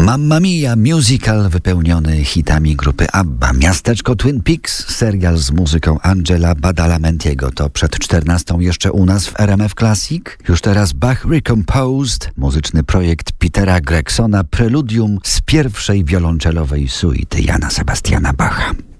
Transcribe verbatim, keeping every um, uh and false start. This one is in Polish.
Mamma Mia, musical wypełniony hitami grupy ABBA. Miasteczko Twin Peaks, serial z muzyką Angela Badalamentiego. To przed czternastą jeszcze u nas w R M F Classic. Już teraz Bach Recomposed, muzyczny projekt Petera Gregsona, preludium z pierwszej wiolonczelowej suity Jana Sebastiana Bacha.